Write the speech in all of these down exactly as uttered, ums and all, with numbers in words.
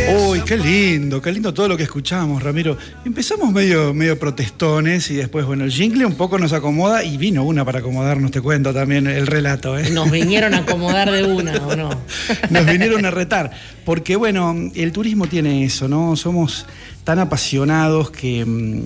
Uy, qué lindo, qué lindo todo lo que escuchamos, Ramiro. Empezamos medio, medio protestones y después, bueno, el jingle un poco nos acomoda y vino una para acomodarnos, te cuento también el relato, ¿eh? Nos vinieron a acomodar de una, ¿o no? Nos vinieron a retar, porque bueno, el turismo tiene eso, ¿no? Somos tan apasionados que,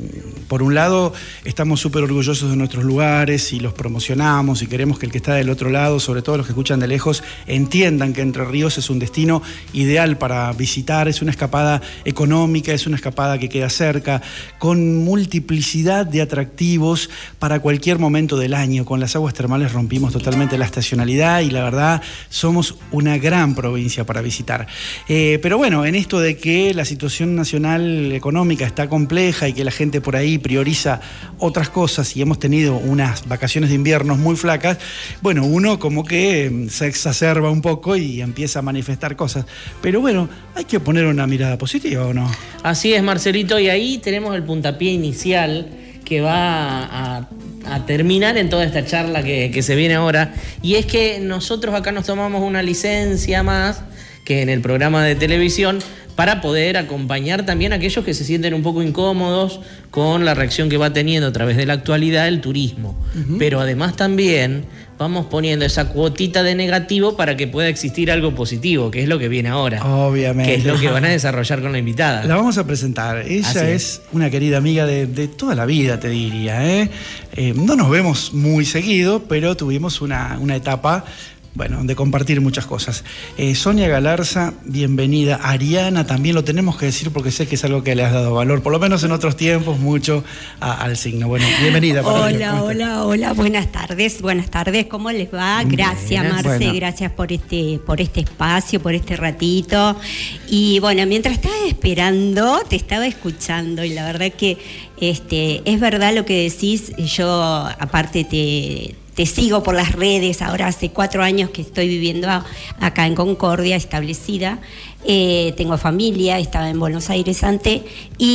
por un lado, estamos súper orgullosos de nuestros lugares y los promocionamos y queremos que el que está del otro lado, sobre todo los que escuchan de lejos, entiendan que Entre Ríos es un destino ideal para visitar, es una escapada económica, es una escapada que queda cerca, con multiplicidad de atractivos para cualquier momento del año. Con las aguas termales rompimos totalmente la estacionalidad y la verdad somos una gran provincia para visitar. Eh, pero bueno, en esto de que la situación nacional económica está compleja y que la gente por ahí prioriza otras cosas y hemos tenido unas vacaciones de invierno muy flacas, bueno, uno como que se exacerba un poco y empieza a manifestar cosas. Pero bueno, hay que poner una mirada positiva, ¿o no? Así es, Marcelito, y ahí tenemos el puntapié inicial que va a, a terminar en toda esta charla que, que se viene ahora, y es que nosotros acá nos tomamos una licencia más que en el programa de televisión para poder acompañar también a aquellos que se sienten un poco incómodos con la reacción que va teniendo a través de la actualidad el turismo. Uh-huh. Pero además también vamos poniendo esa cuotita de negativo para que pueda existir algo positivo, que es lo que viene ahora. Obviamente. Que es lo que van a desarrollar con la invitada. La vamos a presentar. Ella es. es una querida amiga de, de toda la vida, te diría, ¿eh? Eh, no nos vemos muy seguido, pero tuvimos una, una etapa... bueno, de compartir muchas cosas. Eh, Sonia Galarza, bienvenida. Ariana, también lo tenemos que decir porque sé que es algo que le has dado valor, por lo menos en otros tiempos, mucho a, al signo. Bueno, bienvenida. Hola, hola, hola, buenas tardes, buenas tardes, ¿cómo les va? Gracias, Marce, bueno. Gracias por este, por este espacio, por este ratito. Y bueno, mientras estaba esperando, te estaba escuchando y la verdad que este, es verdad lo que decís. Yo, aparte, te... Te sigo por las redes, ahora hace cuatro años que estoy viviendo a, acá en Concordia, establecida. Eh, tengo familia, estaba en Buenos Aires antes,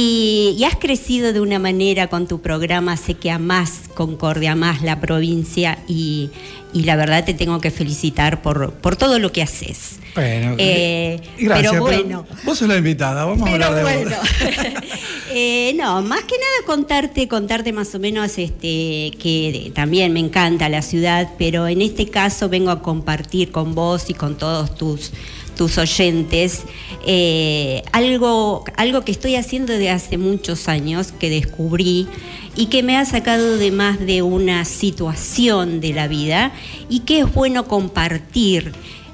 y, y has crecido de una manera con tu programa, sé que amás Concordia, amás la provincia, y, y la verdad te tengo que felicitar por, por todo lo que haces. Bueno, eh, gracias, pero bueno. Pero vos sos la invitada, vamos pero a hablar de bueno. vos. eh, no, más que nada contarte, contarte más o menos este, que también me encanta la ciudad, pero en este caso vengo a compartir con vos y con todos tus, tus oyentes eh, algo, algo que estoy haciendo desde hace muchos años, que descubrí y que me ha sacado de más de una situación de la vida y que es bueno compartir.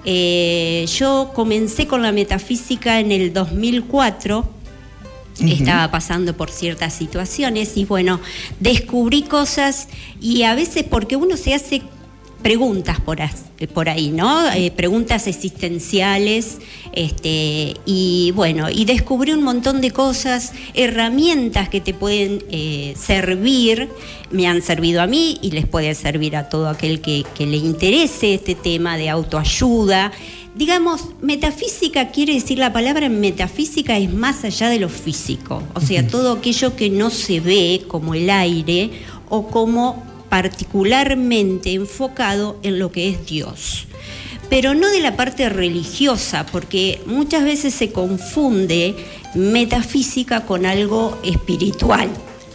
Eh, yo comencé con la metafísica en el dos mil cuatro, uh-huh. Estaba pasando por ciertas situaciones y bueno, descubrí cosas y a veces porque uno se hace preguntas por, por ahí, ¿no? Eh, preguntas existenciales, este, y bueno, y descubrí un montón de cosas, herramientas que te pueden eh, servir, me han servido a mí y les puede servir a todo aquel que, que le interese este tema de autoayuda. Digamos, metafísica quiere decir, la palabra metafísica es más allá de lo físico, o sea, todo aquello que no se ve, como el aire o como particularmente enfocado en lo que es Dios, pero no de la parte religiosa, porque muchas veces se confunde metafísica con algo espiritual.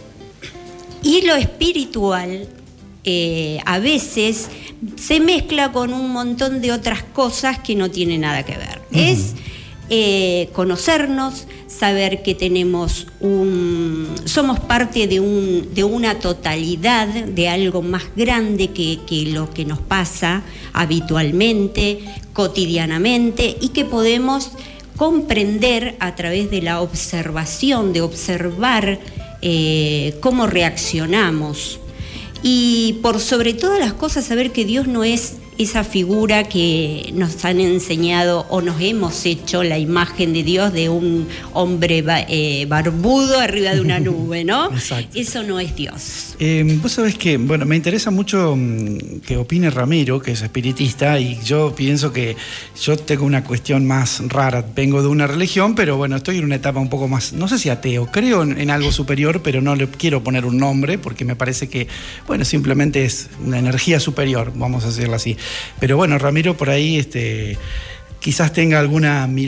Y lo espiritual eh, a veces se mezcla con un montón de otras cosas que no tienen nada que ver. Uh-huh. Es eh, conocernos, saber que tenemos un, somos parte de, un, de una totalidad, de algo más grande que, que lo que nos pasa habitualmente, cotidianamente, y que podemos comprender a través de la observación, de observar eh, cómo reaccionamos. Y por sobre todas las cosas, saber que Dios no es esa figura que nos han enseñado o nos hemos hecho la imagen de Dios de un hombre eh, barbudo arriba de una nube, ¿no? Exacto. Eso no es Dios. Eh, vos sabés que, bueno, me interesa mucho que opine Ramiro, que es espiritista, y yo pienso que yo tengo una cuestión más rara. Vengo de una religión, pero bueno, estoy en una etapa un poco más, no sé si ateo, creo en, en algo superior, pero no le quiero poner un nombre porque me parece que, bueno, simplemente es una energía superior, vamos a decirlo así. Pero bueno, Ramiro por ahí este, quizás tenga alguna mirada